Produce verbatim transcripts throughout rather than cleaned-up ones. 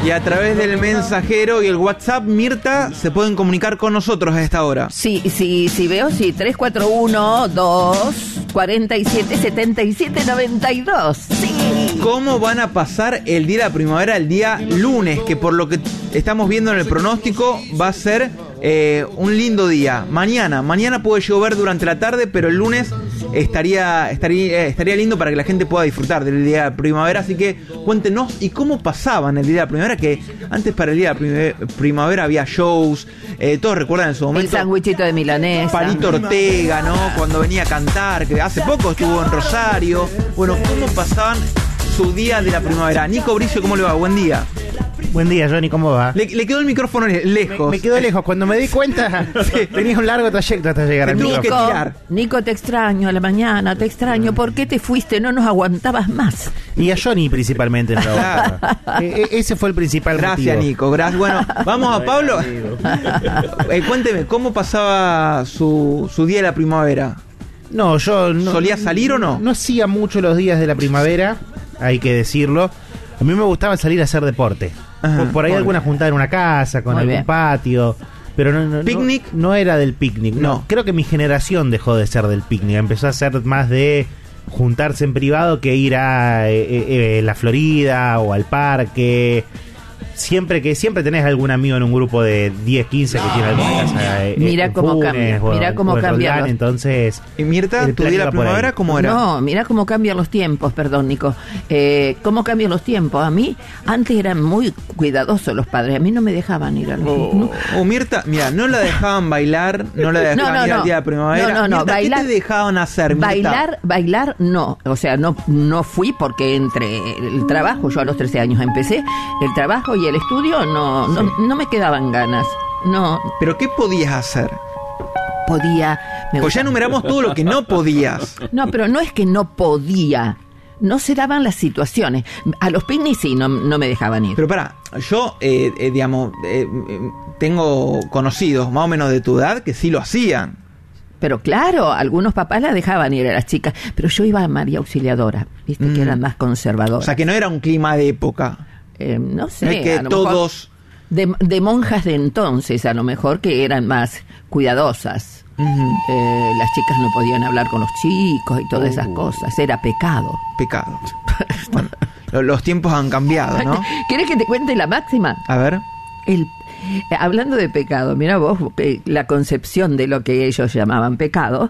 Y a través del mensajero y el WhatsApp, Mirta, se pueden comunicar con nosotros a esta hora. Sí, sí, sí veo, sí, tres cuatro uno, dos, cuatro siete, siete siete, nueve dos. Sí. ¿Cómo van a pasar el día de la primavera el día lunes? Que por lo que estamos viendo en el pronóstico va a ser eh, un lindo día. Mañana, mañana puede llover durante la tarde, pero el lunes estaría, estaría, estaría lindo para que la gente pueda disfrutar del día de la primavera. Así que cuéntenos, ¿y cómo pasaban el día de la primavera? Que antes para el día de la primavera había shows, eh, todos recuerdan en su momento. El sandwichito de milanesa. Palito Ortega, ¿no? Cuando venía a cantar, que hace poco estuvo en Rosario. Bueno, ¿cómo pasaban su día de la primavera? Nico Bricio, ¿cómo le va? Buen día. Buen día, Johnny, ¿cómo va? Le, le quedó el micrófono lejos. Me, me quedó lejos. Cuando me di cuenta, sí, tenías un largo trayecto hasta llegar al Nico, micrófono. que tirar. Nico, te extraño a la mañana, te extraño. ¿Por qué te fuiste? No nos aguantabas más. Y a Johnny principalmente. Claro. e- ese fue el principal Gracias, motivo. Nico. Gracias. Bueno, vamos a Pablo. eh, cuénteme, ¿cómo pasaba su, su día de la primavera? No, yo no... ¿Solía salir o no? No hacía mucho los días de la primavera, hay que decirlo. A mí me gustaba salir a hacer deporte. Ajá, por, por ahí muy alguna bien. juntada en una casa, con Muy algún bien. patio. Pero no, no, ¿Picnic? No, no era del picnic. No. No. Creo que mi generación dejó de ser del picnic. Empezó a ser más de juntarse en privado que ir a eh, eh, eh, la Florida o al parque. Siempre que siempre tenés algún amigo en un grupo de diez, quince que tiene alguna casa. eh, Mira en cómo Funes cambia, o- mira cómo o en cambian Roldán, los- entonces. Y Mirta, el ¿tu plan día de la iba por ahí. primavera cómo era? No, mira cómo cambian los tiempos, perdón, Nico. Eh, ¿Cómo cambian los tiempos? A mí, antes eran muy cuidadosos los padres. A mí no me dejaban ir a los... no. O Mirta, mira, no la dejaban bailar, no la dejaban No, no, ir al no. día de la primavera. No, no, no, Mirta, bailar- ¿qué te dejaban hacer, Mirta? Bailar, bailar no, o sea, no, no fui porque entre el trabajo, yo a los trece años empecé, el trabajo y el estudio no, no, no me quedaban ganas, no ¿Pero qué podías hacer? podía. Me Pues ya gustaba. enumeramos todo lo que no podías. No, pero no es que no podía, no se daban las situaciones. A los picnics sí, no, no me dejaban ir. Pero pará, yo, eh, eh, digamos, eh, eh, tengo conocidos más o menos de tu edad que sí lo hacían. Pero claro, algunos papás la dejaban ir a las chicas, pero yo iba a María Auxiliadora, viste Mm. que eran más conservadoras. O sea, que no era un clima de época. Eh, no sé, No es que a lo mejor todos... de, de monjas de entonces, a lo mejor que eran más cuidadosas. Ujú, Eh, las chicas no podían hablar con los chicos y todas esas Uh. cosas, era pecado. pecado. Bueno, lo- los tiempos han cambiado, ¿no? ¿Querés que te cuente la máxima? A ver. El, eh, hablando de pecado, mira vos, eh, la concepción de lo que ellos llamaban pecado,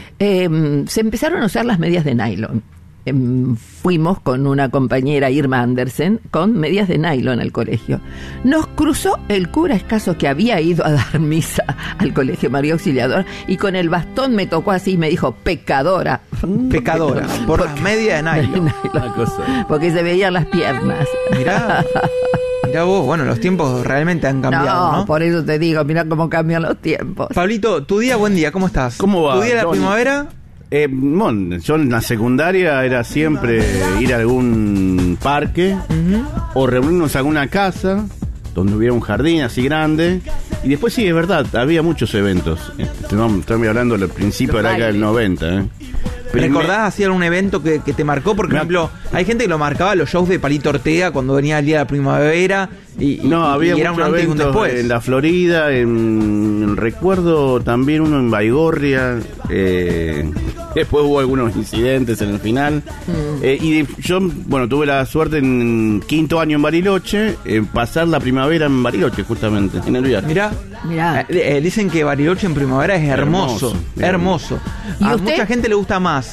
eh, se empezaron a usar las medias de nylon. Eh, fuimos con una compañera, Irma Andersen, con medias de nylon al colegio. Nos cruzó el cura escaso que había ido a dar misa al colegio María Auxiliadora y con el bastón me tocó así y me dijo, pecadora. Pecadora, por las medias de De nylon. nylon, porque se veían las piernas. Mirá, mirá vos, bueno, los tiempos realmente han cambiado, no, ¿no? por eso te digo, mira cómo cambian los tiempos. Pablito, tu día, buen día, ¿cómo estás? ¿Cómo va, ¿Tu día de la Johnny? primavera? Eh, bueno, yo en la secundaria era siempre ir a algún parque Ujú. o reunirnos a alguna casa donde hubiera un jardín así grande. Y después sí, es verdad, había muchos eventos. Estamos estamos hablando del principio de la década del noventa. ¿eh? Primer- ¿Recordás así algún evento que, que te marcó? Por Me- ejemplo, hay gente que lo marcaba los shows de Palito Ortega cuando venía el día de la primavera y, y- No, y había era un muchos antes y un eventos después. en la Florida, en, recuerdo también uno en Baigorria, eh, después hubo algunos incidentes en el final, eh, y yo, bueno, tuve la suerte en quinto año en Bariloche, en pasar la primavera en Bariloche justamente, en el viaje. Mirá, Mirá. eh, eh, dicen que Bariloche en primavera es hermoso, Hermoso, hermoso. ¿Y A usted? mucha gente le gusta más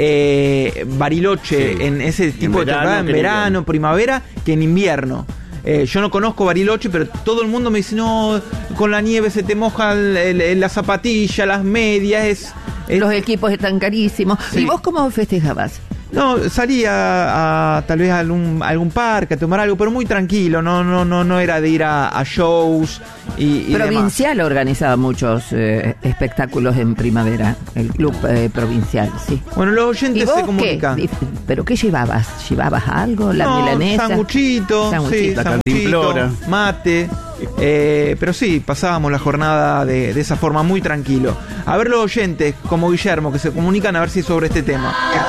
eh, Bariloche Sí. en ese tipo de verano temporada, en que en verano, invierno. primavera, que en invierno. Eh, yo no conozco Bariloche, pero todo el mundo me dice, no, con la nieve se te moja el- el- la zapatilla, las medias, es... es- Los equipos están carísimos. Sí. ¿Y vos cómo festejabas? No, salí a, a tal vez a algún, a algún parque a tomar algo, pero muy tranquilo, no, no, no, no era de ir a, a shows y, y Provincial organizaba muchos eh, espectáculos en primavera, el club eh, provincial, sí. demás. Bueno, los ¿Y oyentes vos se qué? comunican. Dif- ¿Pero qué llevabas? ¿Llevabas algo? ¿La no, milanesa? sanguchito, sí, Sanguchito. La sanguchito, cantimplora. mate. Eh, pero sí, pasábamos la jornada de, de esa forma muy tranquilo. A ver los oyentes, como Guillermo, que se comunican a ver si es sobre este tema.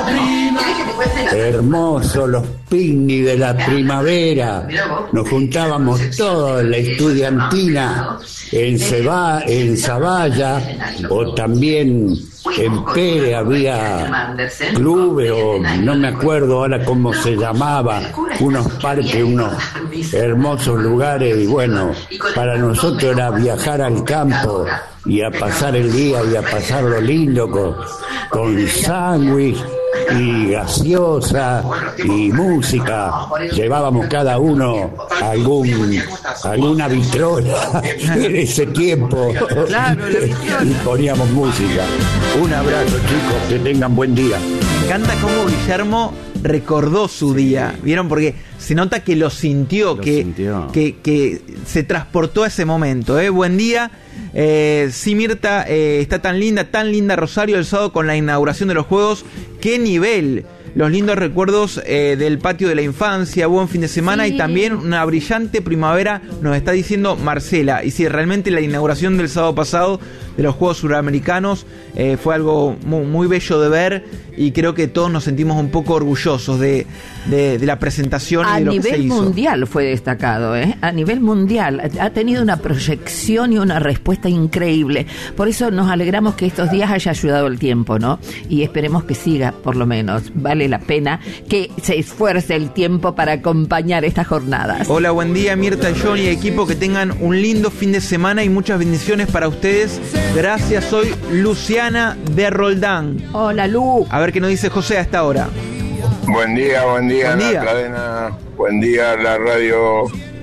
Hermosos los picnic de la primavera. Nos juntábamos todos en la estudiantina, en Ceba, en Zavalla, o también en Pérez había clubes, o no me acuerdo ahora cómo se llamaba, unos parques, unos hermosos lugares, y bueno, para nosotros era viajar al campo y a pasar el día y a pasarlo lindo con, con sándwich y gaseosa y música. Llevábamos cada uno algún alguna vitrola en ese tiempo y poníamos música. Un abrazo, chicos, que tengan buen día. Me encanta cómo Guillermo recordó su día, ¿vieron? Porque se nota que lo sintió, Lo que, sintió. que que se transportó a ese momento, ¿eh? Buen día. Eh, sí, Mirta, eh, está tan linda, tan linda Rosario el sábado con la inauguración de los Juegos. ¡Qué nivel! Los lindos recuerdos eh, del patio de la infancia, buen fin de semana, sí. Y también una brillante primavera, nos está diciendo Marcela. Y sí, realmente la inauguración del sábado pasado de los Juegos Suramericanos eh, fue algo muy, muy bello de ver, y creo que todos nos sentimos un poco orgullosos de, de, de la presentación a y de lo que se hizo. A nivel mundial fue destacado, ¿eh? A nivel mundial ha tenido una proyección y una respuesta increíble. Por eso nos alegramos que estos días haya ayudado el tiempo, ¿no? Y esperemos que siga, por lo menos. Vale la pena que se esfuerce el tiempo para acompañar estas jornadas. Hola, buen día, Mirta, Johnny y equipo, que tengan un lindo fin de semana y muchas bendiciones para ustedes. Gracias, soy Luciana de Roldán. Hola, Lu. A ver qué nos dice José a esta hora. Buen día, buen día, Buen día. la cadena, buen día la radio,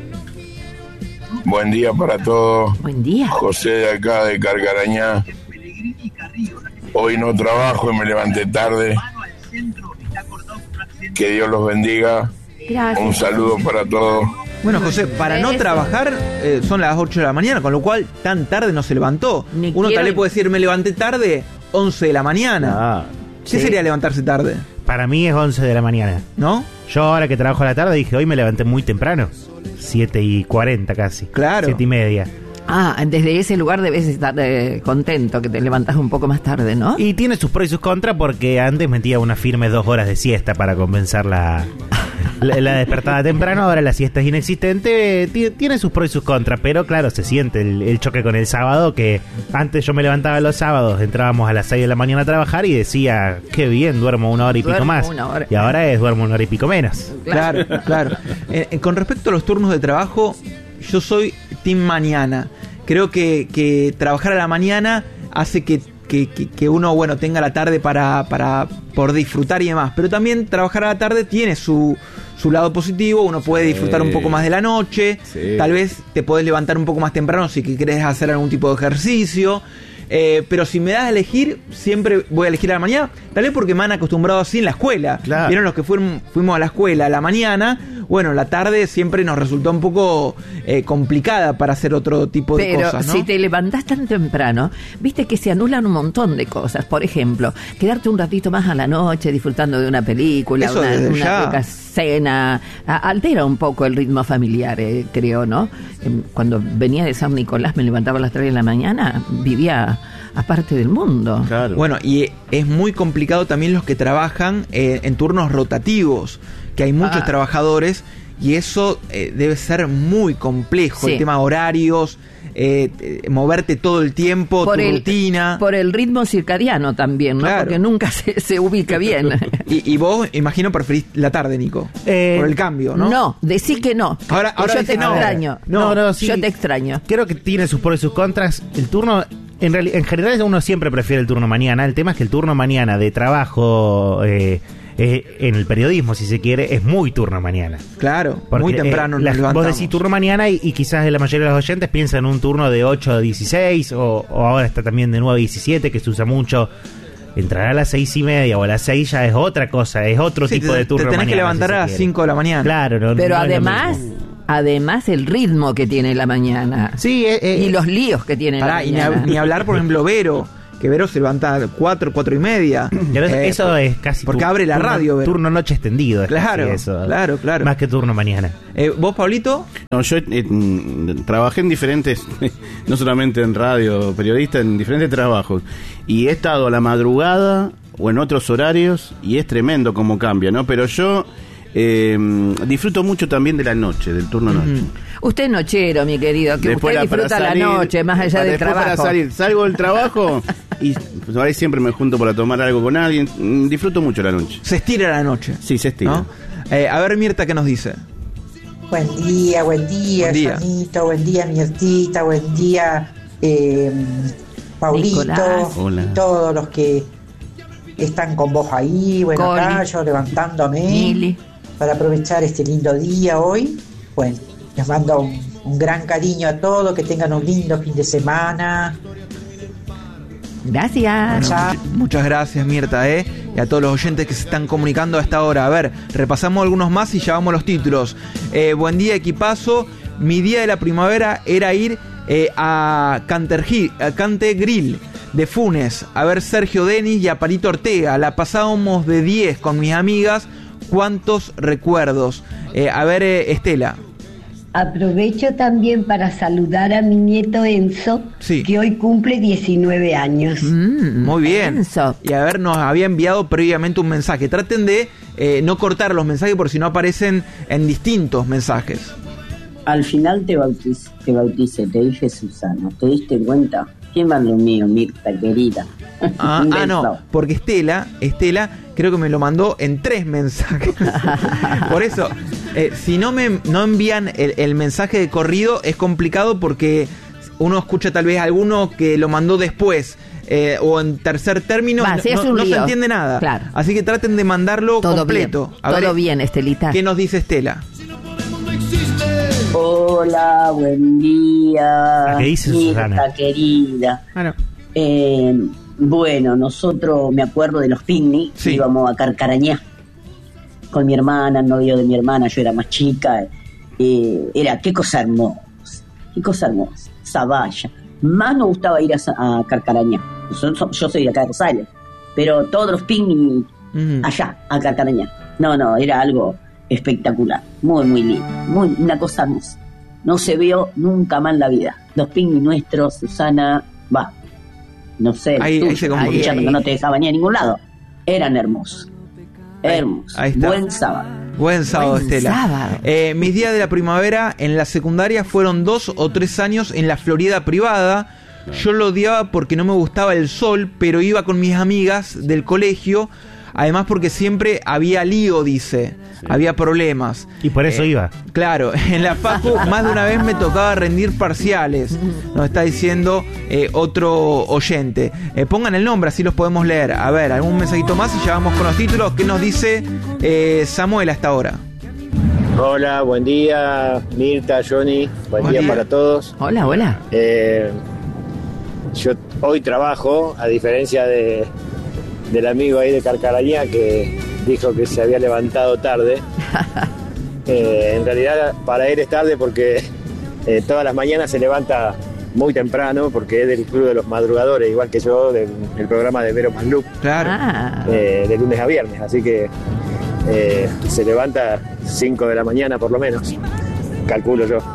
buen día para todos. Buen día. José de acá de Carcarañá. Hoy no trabajo y me levanté tarde. Que Dios los bendiga. Gracias. Un saludo para todos. Bueno, José, para no Eso. trabajar eh, son las ocho de la mañana, con lo cual tan tarde no se levantó. Ni Uno quiero- tal vez puede decir, me levanté tarde, once de la mañana. Ah, ¿Qué Sí. sería levantarse tarde? para mí es once de la mañana. ¿No? Yo ahora que trabajo a la tarde dije, hoy me levanté muy temprano. siete y cuarenta casi. Claro. siete y media. Ah, desde ese lugar debes estar eh, contento que te levantas un poco más tarde, ¿no? Y tiene sus pros y sus contras porque antes metía una firme dos horas de siesta para compensar la, la, la despertada temprano. Ahora la siesta es inexistente. Ti- Tiene sus pros y sus contras, pero claro, se siente el, el choque con el sábado, que antes yo me levantaba los sábados, entrábamos a las seis de la mañana a trabajar y decía, qué bien, duermo una hora y Duermo pico más. una hora. Y ahora es duermo una hora y pico menos. Claro, claro. Eh, eh, con respecto a los turnos de trabajo, yo soy team mañana. Creo que, que trabajar a la mañana hace que, que, que, que uno, bueno, tenga la tarde para, para por disfrutar y demás. Pero también trabajar a la tarde tiene su, su lado positivo. Uno puede disfrutar un poco más de la noche. Sí. Tal vez te podés levantar un poco más temprano si que querés hacer algún tipo de ejercicio. Eh, pero si me das a elegir, siempre voy a elegir a la mañana. Tal vez porque me han acostumbrado así en la escuela. Claro. Vieron los que fueron, fuimos a la escuela a la mañana. Bueno, la tarde siempre nos resultó un poco eh, complicada para hacer otro tipo de Pero cosas, ¿no? si te levantás tan temprano, viste que se anulan un montón de cosas. Por ejemplo, quedarte un ratito más a la noche disfrutando de una película, Eso una, desde una ya. rica cena. A- altera un poco el ritmo familiar, eh, creo, ¿no? Em, Cuando venía de San Nicolás, me levantaba a las tres de la mañana, vivía aparte del mundo. Claro. Bueno, y es muy complicado también los que trabajan eh, en turnos rotativos, que hay muchos Ah. trabajadores, y eso eh, debe ser muy complejo, Sí. el tema horarios, eh, eh, moverte todo el tiempo, tu el, rutina. por el ritmo circadiano también, ¿no? Claro. Porque nunca se, se ubica bien. Y, y vos, imagino, preferís la tarde, Nico, Eh, por el cambio, ¿no? No, decí que no. Ahora- Que ahora yo dice te no. extraño. No, no, sí. Yo te extraño. Creo que tiene sus pros y sus contras. El turno, en, reali- en general uno siempre prefiere el turno mañana. El tema es que el turno mañana de trabajo eh, eh, en el periodismo, si se quiere, es muy turno mañana. Claro, Porque, muy temprano eh, nos la- vos levantamos. decís turno mañana y, y quizás la mayoría de los oyentes piensan en un turno de ocho a dieciséis o, o ahora está también de nueve a diecisiete, que se usa mucho. Entrar a las seis y media o a las seis ya es otra cosa, es otro Sí, tipo te, de turno te tenés mañana, que levantar si se a las quiere. cinco de la mañana. Claro, no- Pero no es lo además, mismo. además el ritmo que tiene la mañana. Sí, eh, eh, y los líos que tiene Pará, la y ni, mañana. hab- ni hablar, por ejemplo, Vero, que Vero se levanta a cuatro, cuatro y media. Pero Eh, eso por- es casi porque tu- abre la turno, radio, Vero. turno noche extendido. Es Claro, casi eso. claro, claro. Más que turno mañana. Eh, ¿Vos, Pablito? No, yo eh, mm, trabajé en diferentes, no solamente en radio, periodista, en diferentes trabajos. Y he estado a la madrugada o en otros horarios y es tremendo cómo cambia, ¿no? Pero yo eh, disfruto mucho también de la noche, del turno noche. Usted es nochero, mi querido, que Después usted la- para disfruta la salir- noche, más allá para- del después trabajo. Para salir, salgo del trabajo y pues, ahí siempre me junto para tomar algo con alguien. Mm, Disfruto mucho la noche. Se estira la noche. Sí, se estira. ¿No? Eh, a ver, Mirta, ¿qué nos dice? Buen día, buen día, Buen día. Sonito, buen día, Mirtita, buen día, eh, Paulito, Nicolás. Hola. y todos los que están con vos ahí, bueno, Coli. acá yo levantándome Mili. para aprovechar este lindo día hoy. Bueno, les mando un, un gran cariño a todos, que tengan un lindo fin de semana. Gracias. Chao. Much- muchas gracias, Mirta, ¿eh? Y a todos los oyentes que se están comunicando a esta hora. A ver, repasamos algunos más y llevamos los títulos. Eh, buen día, equipazo. Mi día de la primavera era ir eh, a Cantergi- a Cante Grill de Funes a ver Sergio Denis y a Palito Ortega. La pasábamos de diez con mis amigas. ¿Cuántos recuerdos? Eh, a ver, eh, Estela. Aprovecho también para saludar a mi nieto Enzo, Sí. que hoy cumple diecinueve años. Mm, Muy bien. Enzo. Y a ver, nos había enviado previamente un mensaje. Traten de eh, no cortar los mensajes porque si no aparecen en distintos mensajes. Al final te bauticé, te bauticé, te dije Susana, ¿te diste cuenta? ¿Quién mandó mío, Mirta, querida? Ah, Un ah, beso. no, porque Estela, Estela creo que me lo mandó en tres mensajes. Por eso, eh, si no me no envían el, el mensaje de corrido, es complicado porque uno escucha tal vez alguno que lo mandó después. eh, o en tercer término, Va, no, sí, es no- un no se lío. entiende nada. Claro. Así que traten de mandarlo Todo completo. bien. A Todo ver, bien, Estelita. ¿qué nos dice Estela? Hola, buen día. ¿Qué dice Mirta, Susana? querida. Bueno, Eh, bueno, nosotros, me acuerdo de los picnic, Sí. íbamos a Carcarañá con mi hermana, el novio de mi hermana, yo era más chica. eh, era, qué cosa hermosa, qué cosa hermosa. Zavalla. Más nos gustaba ir a, Sa- a Carcarañá. Yo, so- yo soy de acá de Rosario, pero todos los picnic ujú. allá, a Carcarañá. No, no, era algo espectacular, muy, muy lindo, muy, una cosa hermosa. No se vio nunca más en la vida. Los picnic nuestros, Susana, va, no sé, Ahí- los ahí se tuyos, confundió. escuchando Ahí, que no ahí. te dejaban ni a ningún lado, eran hermosos, hermosos. ahí está. Buen sábado. Buen sábado, Buen Estela. sábado. Eh, mis días de la primavera en la secundaria fueron dos o tres años en la Florida privada. Yo lo odiaba porque no me gustaba el sol, pero iba con mis amigas del colegio. Además porque siempre había lío, dice. Había problemas. Y por eso Eh, iba. Claro, en la facu más de una vez me tocaba rendir parciales. Nos está diciendo eh, otro oyente. Eh, pongan el nombre, así los podemos leer. A ver, algún mensajito más y ya vamos con los títulos. ¿Qué nos dice eh, Samuel hasta ahora? Hola, buen día, Mirta, Johnny, buen, Buen día, día. para todos. Hola, hola. Eh, yo hoy trabajo, a diferencia de, del amigo ahí de Carcarañá que dijo que se había levantado tarde. Eh, en realidad para él es tarde porque eh, todas las mañanas se levanta muy temprano porque es del club de los madrugadores, igual que yo, del, del programa de Vero Manluc, Claro. Ah, eh, de lunes a viernes, así que eh, se levanta cinco de la mañana por lo menos, calculo yo.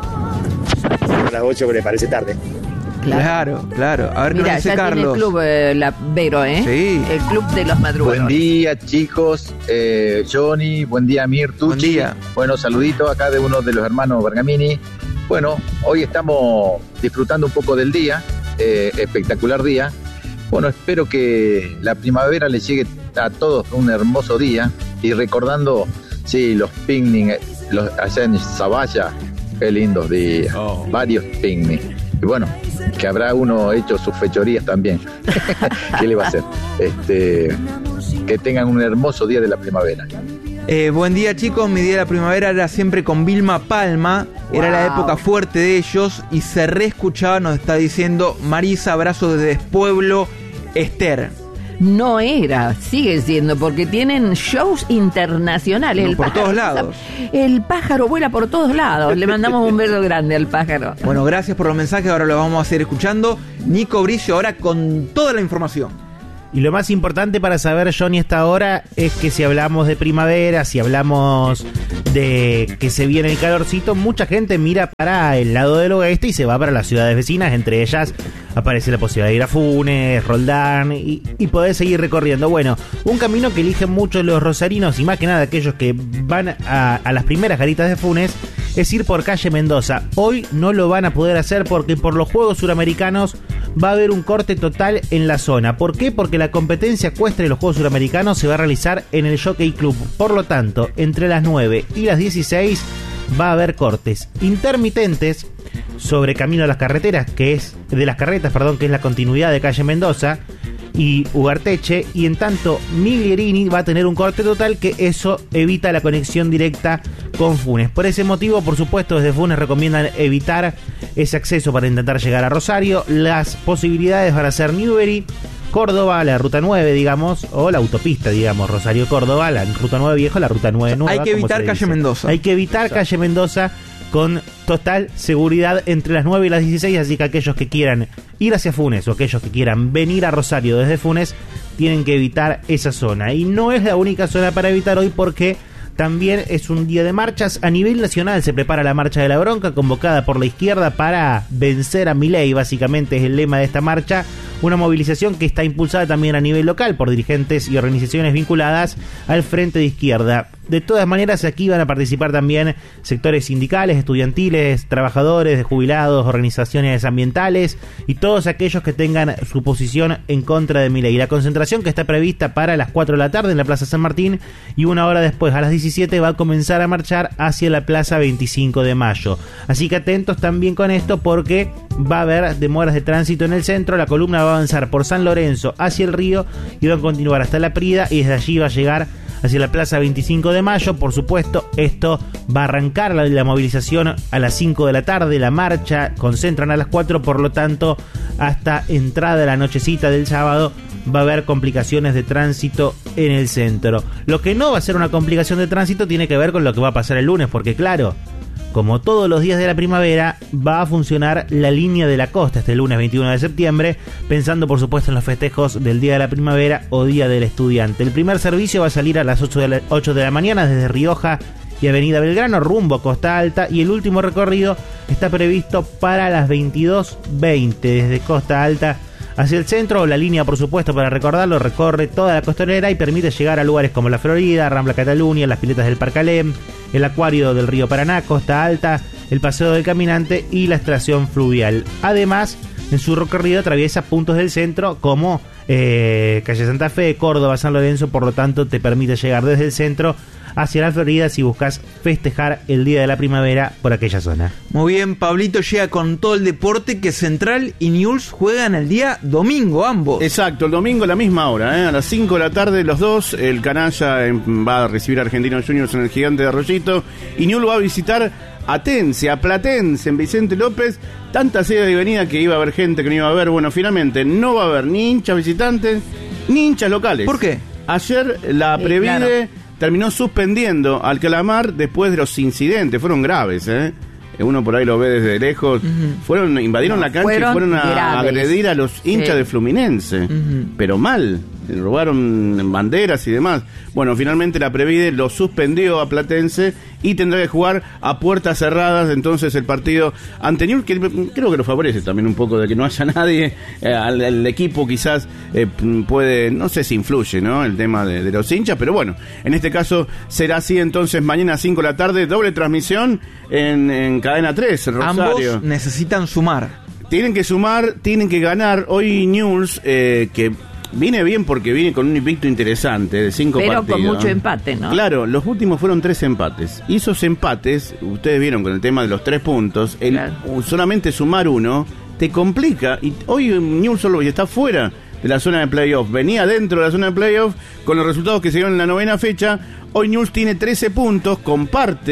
A las ocho me parece tarde. Claro, claro. A ver qué mira, nos dice ya tiene Carlos. el club, eh, la Vero, ¿eh? Sí. El club de los madrugadores. Buen día, chicos. Eh, Johnny, buen día, Mirtucci. Buen día. Bueno, saludito acá de uno de los hermanos Bergamini. Bueno, hoy estamos disfrutando un poco del día, eh, espectacular día. Bueno, espero que la primavera le llegue a todos un hermoso día y recordando, sí, los picnic los, allá en Zavalla, qué lindos días, Oh. varios picnic. Y bueno, que habrá uno hecho sus fechorías también. ¿Qué le va a hacer? Este, que tengan un hermoso día de la primavera. Eh, buen día, chicos. Mi día de la primavera era siempre con Vilma Palma. Era la Wow. época fuerte de ellos y se reescuchaba, nos está diciendo Marisa, abrazo desde Pueblo, Esther. No era, sigue siendo, porque tienen shows internacionales. No, el por pájaro, todos lados. El pájaro vuela por todos lados. Le mandamos un beso grande al pájaro. Bueno, gracias por los mensajes, ahora lo vamos a seguir escuchando. Nico Brillo ahora con toda la información. Y lo más importante para saber, Johnny, esta hora es que si hablamos de primavera, si hablamos de que se viene el calorcito, mucha gente mira para el lado del oeste y se va para las ciudades vecinas. Entre ellas aparece la posibilidad de ir a Funes, Roldán y, y poder seguir recorriendo. Bueno, un camino que eligen muchos los rosarinos y más que nada aquellos que van a, a las primeras garitas de Funes es ir por calle Mendoza. Hoy no lo van a poder hacer porque por los Juegos Suramericanos va a haber un corte total en la zona. ¿Por qué? Porque la competencia ecuestre de los Juegos Suramericanos se va a realizar en el Jockey Club. Por lo tanto, entre las nueve y las dieciséis va a haber cortes intermitentes sobre Camino a las Carreteras, que es de las Carretas, perdón, que es la continuidad de calle Mendoza y Ugarteche, y en tanto Miglierini va a tener un corte total, que eso evita la conexión directa con Funes. Por ese motivo, por supuesto, desde Funes recomiendan evitar ese acceso para intentar llegar a Rosario. Las posibilidades van a ser Newbery, Córdoba, la ruta nueve, digamos, o la autopista, digamos, Rosario-Córdoba, la ruta nueve vieja, la ruta nueve nueva. Hay que evitar calle Mendoza. Hay que evitar Exacto. calle Mendoza con total seguridad entre las nueve y las dieciséis, así que aquellos que quieran ir hacia Funes o aquellos que quieran venir a Rosario desde Funes tienen que evitar esa zona. Y no es la única zona para evitar hoy, porque también es un día de marchas. A nivel nacional se prepara la Marcha de la Bronca, convocada por la izquierda para vencer a Milei, básicamente es el lema de esta marcha. Una movilización que está impulsada también a nivel local por dirigentes y organizaciones vinculadas al Frente de Izquierda. De todas maneras, aquí van a participar también sectores sindicales, estudiantiles, trabajadores, jubilados, organizaciones ambientales y todos aquellos que tengan su posición en contra de Milei. La concentración, que está prevista para las cuatro de la tarde en la Plaza San Martín, y una hora después, a las diecisiete, va a comenzar a marchar hacia la Plaza veinticinco de mayo. Así que atentos también con esto, porque va a haber demoras de tránsito en el centro. La columna va a avanzar por San Lorenzo hacia el río y va a continuar hasta La Prida, y desde allí va a llegar hacia la Plaza veinticinco de mayo. Por supuesto, esto va a arrancar la, la movilización a las cinco de la tarde, la marcha concentran a las cuatro, por lo tanto, hasta entrada de la nochecita del sábado va a haber complicaciones de tránsito en el centro. Lo que no va a ser una complicación de tránsito tiene que ver con lo que va a pasar el lunes, porque claro, como todos los días de la primavera, va a funcionar la línea de la costa este lunes veintiuno de septiembre, pensando por supuesto en los festejos del Día de la Primavera o Día del Estudiante. El primer servicio va a salir a las ocho de la, ocho de la mañana desde Rioja y Avenida Belgrano rumbo a Costa Alta, y el último recorrido está previsto para las veintidós veinte desde Costa Alta hacia el centro. La línea, por supuesto, para recordarlo, recorre toda la costanera y permite llegar a lugares como la Florida, Rambla Cataluña, las piletas del Parque Alem, el acuario del río Paraná, Costa Alta, el paseo del caminante y la estación fluvial. Además, en su recorrido atraviesa puntos del centro como eh, calle Santa Fe, Córdoba, San Lorenzo, por lo tanto te permite llegar desde el centro hacia la Florida si buscas festejar el Día de la Primavera por aquella zona. Muy bien, Pablito llega con todo el deporte, que Central y Newell's juegan el día domingo, ambos. Exacto, el domingo a la misma hora, ¿eh? A las cinco de la tarde los dos. El Canalla eh, va a recibir a Argentinos Juniors en el Gigante de Arroyito, y Newell's va a visitar Atense, a Platense, en Vicente López. Tanta ida y venida que iba a haber gente que no iba a haber. Bueno, finalmente no va a haber ni hinchas visitantes ni hinchas locales. ¿Por qué? Ayer la Sí, Previde claro. terminó suspendiendo al Calamar después de los incidentes. Fueron graves, ¿eh? Uno por ahí lo ve desde lejos. Uh-huh. Fueron, invadieron No, la cancha fueron y fueron a graves. agredir a los hinchas Sí. de Fluminense. Uh-huh. Pero mal. Robaron banderas y demás. Bueno, finalmente la Previde lo suspendió a Platense y tendrá que jugar a puertas cerradas entonces el partido ante Newell's, que creo que lo favorece también un poco de que no haya nadie. Eh, al, al equipo quizás eh, puede, no sé si influye, ¿no? El tema de, de los hinchas, pero bueno, en este caso será así. Entonces mañana a cinco de la tarde, doble transmisión en, en Cadena tres, Rosario. Ambos necesitan sumar. Tienen que sumar, tienen que ganar. Hoy Newell's, eh, que viene bien porque viene con un invicto interesante de cinco Pero partidos. con mucho empate, ¿no? Claro, los últimos fueron tres empates. Y esos empates, ustedes vieron con el tema de los tres puntos, el, Claro. solamente sumar uno te complica. Y hoy Newell's solo está fuera de la zona de playoff. Venía dentro de la zona de playoff con los resultados que se dieron en la novena fecha. Hoy Newell's tiene trece puntos, comparte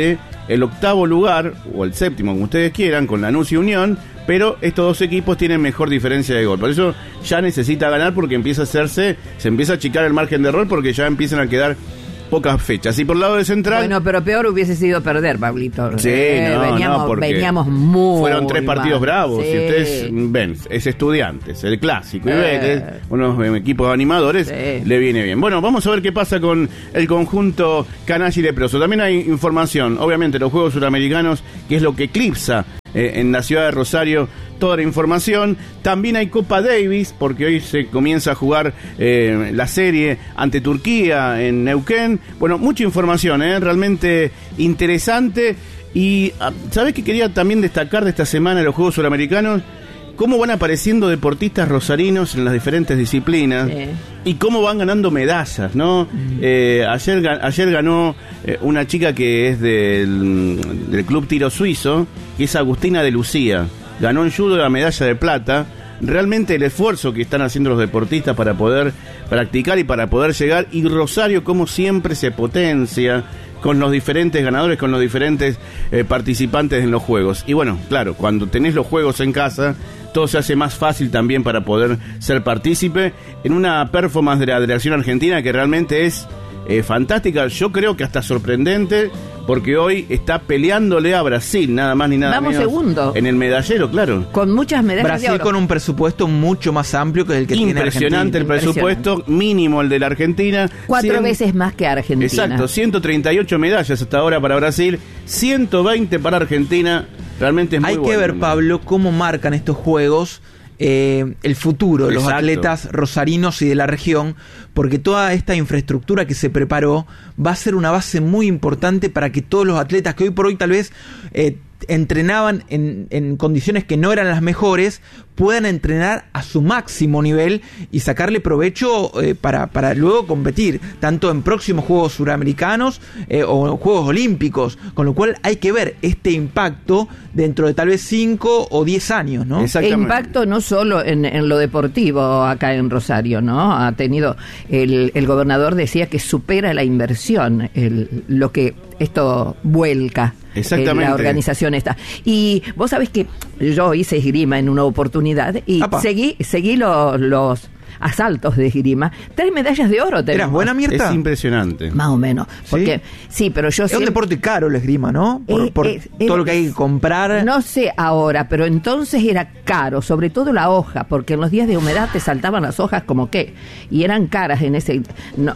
el octavo lugar, o el séptimo, como ustedes quieran, con Lanús y Unión, pero estos dos equipos tienen mejor diferencia de gol. Por eso ya necesita ganar, porque empieza a hacerse, se empieza a achicar el margen de error, porque ya empiezan a quedar pocas fechas. Y por el lado de Central... Bueno, pero peor hubiese sido perder, Pablito. Sí, eh, no, veníamos, no, porque veníamos muy fueron tres partidos mal. bravos. Sí. Si ustedes ven, es Estudiantes, el clásico, y Eh. ve que unos eh, equipos animadores, Sí. le viene bien. Bueno, vamos a ver qué pasa con el conjunto canalla y leproso. También hay información, obviamente, los Juegos Suramericanos, que es lo que eclipsa eh, en la ciudad de Rosario toda la información. También hay Copa Davis, porque hoy se comienza a jugar eh, la serie ante Turquía en Neuquén. Bueno, mucha información, ¿eh? Realmente interesante. Y ¿sabés qué quería también destacar de esta semana de los Juegos Suramericanos? Cómo van apareciendo deportistas rosarinos en las diferentes disciplinas. Sí. Y cómo van ganando medallas, ¿no? Mm. Eh, ayer, ayer ganó eh, una chica que es del, del Club Tiro Suizo, que es Agustina de Lucía. Ganó en judo la medalla de plata. Realmente el esfuerzo que están haciendo los deportistas para poder practicar y para poder llegar. Y Rosario, como siempre, se potencia con los diferentes ganadores, con los diferentes eh, participantes en los juegos. Y bueno, claro, cuando tenés los juegos en casa, todo se hace más fácil también para poder ser partícipe en una performance de la Delegación Argentina que realmente es eh, fantástica. Yo creo que hasta sorprendente, porque hoy está peleándole a Brasil, nada más ni nada Vamos menos. segundo. En el medallero, claro. Con muchas medallas Brasil de oro. con un presupuesto mucho más amplio que el que tiene Argentina. Impresionante el presupuesto, mínimo el de la Argentina. Cuatro cien veces más que Argentina. Exacto, ciento treinta y ocho medallas hasta ahora para Brasil, ciento veinte para Argentina. Realmente es muy Hay bueno. que ver, Pablo, cómo marcan estos juegos eh, el futuro de los Exacto. atletas rosarinos y de la región, porque toda esta infraestructura que se preparó va a ser una base muy importante para que todos los atletas que hoy por hoy tal vez eh, entrenaban en, en condiciones que no eran las mejores, puedan entrenar a su máximo nivel y sacarle provecho eh, para, para luego competir, tanto en próximos Juegos Suramericanos eh, o Juegos Olímpicos, con lo cual hay que ver este impacto dentro de tal vez cinco o diez años, ¿no? E impacto no solo en, en lo deportivo acá en Rosario, ¿no? Ha tenido, el, el gobernador decía que supera la inversión, el, lo que esto vuelca. Exactamente. La organización esta. Y vos sabés que yo hice esgrima en una oportunidad y Apa. seguí seguí lo- los asaltos de esgrima. Tres medallas de oro tenemos. ¿Eras buena, Mirta? Es impresionante. Más o menos. Porque, sí, pero yo Es un siempre- deporte caro el esgrima, ¿no? Por, Eh, por eh, todo eh, lo que hay que comprar. No sé ahora, pero entonces era caro, sobre todo la hoja, porque en los días de humedad te saltaban las hojas como que, y eran caras en ese, no,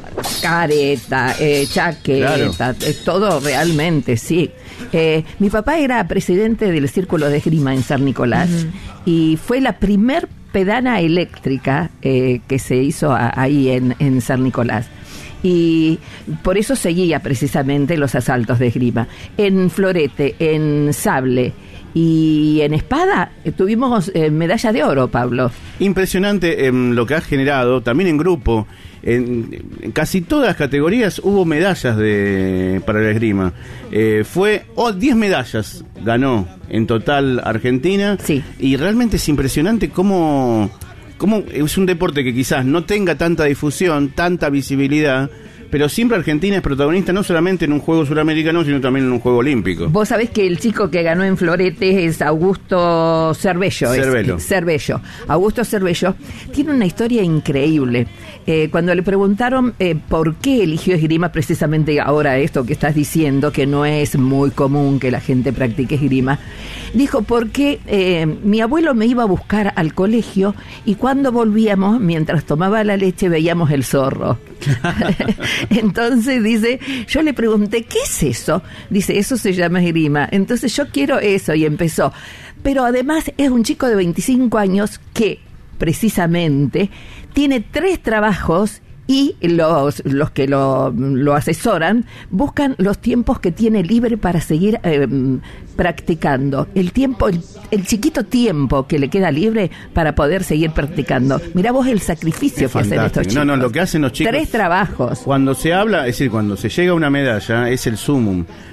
careta, eh, chaqueta, eh, todo realmente, sí. Eh, mi papá era presidente del Círculo de Esgrima en San Nicolás y fue la primer pedana eléctrica eh, que se hizo a- ahí en, en San Nicolás. Y por eso seguía precisamente los asaltos de esgrima. En florete, en sable y en espada eh, tuvimos eh, medalla de oro, Pablo. Impresionante eh, lo que ha generado, también en grupo. En, en casi todas las categorías hubo medallas de para el esgrima. Eh, fue oh, diez medallas ganó en total Argentina. Sí. Y realmente es impresionante cómo, cómo es un deporte que quizás no tenga tanta difusión, tanta visibilidad, pero siempre Argentina es protagonista no solamente en un juego suramericano, sino también en un juego olímpico. Vos sabés que el chico que ganó en florete es Augusto Cervello. es- Cervello. Cervello. Augusto Cervello tiene una historia increíble. Eh, cuando le preguntaron eh, por qué eligió esgrima, precisamente ahora esto que estás diciendo, que no es muy común que la gente practique esgrima, dijo, porque eh, mi abuelo me iba a buscar al colegio y cuando volvíamos, mientras tomaba la leche, veíamos el zorro. Entonces dice, yo le pregunté, ¿qué es eso? Dice, eso se llama esgrima. Entonces yo quiero eso, y empezó. Pero además es un chico de veinticinco años que precisamente tiene tres trabajos y los, los que lo, lo asesoran buscan los tiempos que tiene libre para seguir eh, practicando. El tiempo, el, el chiquito tiempo que le queda libre para poder seguir practicando. Mirá vos el sacrificio Es que hacen estos fantástico. chicos. No, no, lo que hacen los chicos. Tres trabajos. Cuando se habla, es decir, cuando se llega a una medalla, es el sumum.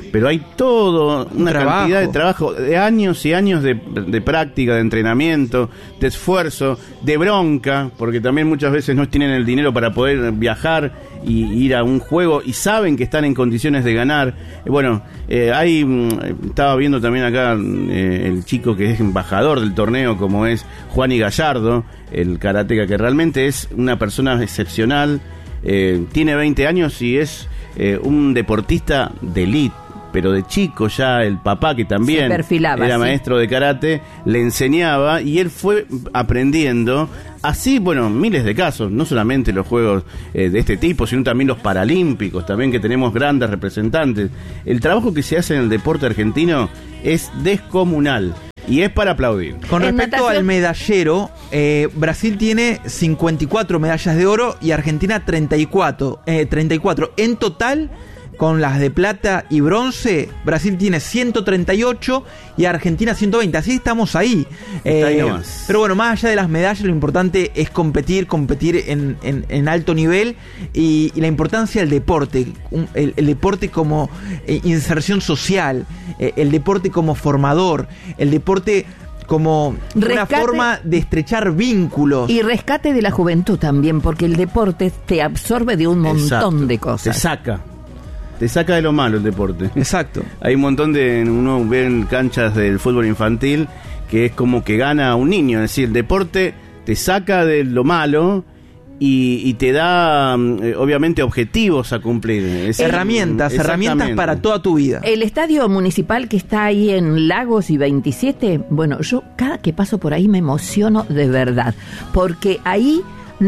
pero hay todo una trabajo. cantidad de trabajo, de años y años de, de práctica, de entrenamiento, de esfuerzo, de bronca, porque también muchas veces no tienen el dinero para poder viajar y ir a un juego y saben que están en condiciones de ganar. Bueno, eh, hay estaba viendo también acá eh, el chico que es embajador del torneo, como es Juani Gallardo, el karateca, que realmente es una persona excepcional, eh, tiene veinte años y es eh, un deportista de elite, pero de chico ya el papá, que también perfilaba, era sí. maestro de karate, le enseñaba y él fue aprendiendo. Así, bueno, miles de casos, no solamente los juegos eh, de este tipo, sino también los paralímpicos, también que tenemos grandes representantes. El trabajo que se hace en el deporte argentino es descomunal y es para aplaudir. Con En respecto natación- al medallero, eh, Brasil tiene cincuenta y cuatro medallas de oro y Argentina treinta y cuatro. Eh, treinta y cuatro. En total, con las de plata y bronce, Brasil tiene ciento treinta y ocho y Argentina ciento veinte. Así estamos ahí. Está ahí Eh, nomás. pero bueno, más allá de las medallas, lo importante es competir, competir en, en- en alto nivel y, y la importancia del deporte. Un- el, el deporte como eh, inserción social, eh, el deporte como formador, el deporte como Rescate- una forma de estrechar vínculos. Y rescate de la juventud también, porque el deporte te absorbe de un montón Exacto. de Te cosas. saca. Te saca de lo malo el deporte. Exacto. Hay un montón de... Uno ve en canchas del fútbol infantil que es como que gana a un niño. Es decir, el deporte te saca de lo malo y, y te da, eh, obviamente, objetivos a cumplir. Es decir, herramientas, herramientas exactamente. para toda tu vida. El estadio municipal que está ahí en Lagos y veintisiete, bueno, yo cada que paso por ahí me emociono de verdad, porque ahí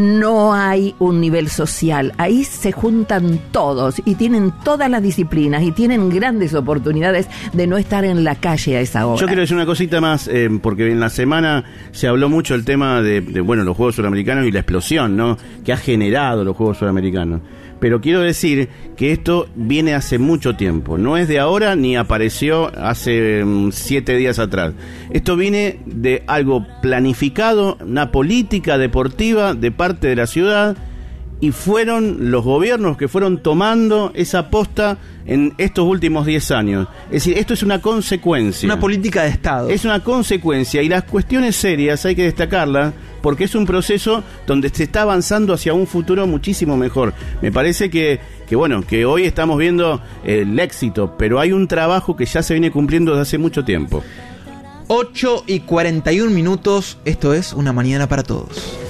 no hay un nivel social, ahí se juntan todos y tienen todas las disciplinas y tienen grandes oportunidades de no estar en la calle a esa hora. Yo quiero decir una cosita más, eh, porque en la semana se habló mucho el tema de, de, bueno, los Juegos Suramericanos y la explosión, ¿no?, que ha generado los Juegos Suramericanos. Pero quiero decir que esto viene hace mucho tiempo, no es de ahora ni apareció hace um, siete días atrás. Esto viene de algo planificado, una política deportiva de parte de la ciudad, y fueron los gobiernos que fueron tomando esa posta en estos últimos diez años. Es decir, esto es una consecuencia. Una política de Estado. Es una consecuencia, y las cuestiones serias hay que destacarlas porque es un proceso donde se está avanzando hacia un futuro muchísimo mejor. Me parece que, que bueno, que hoy estamos viendo el éxito, pero hay un trabajo que ya se viene cumpliendo desde hace mucho tiempo. ocho y cuarenta y un minutos, esto es Una Mañana para Todos.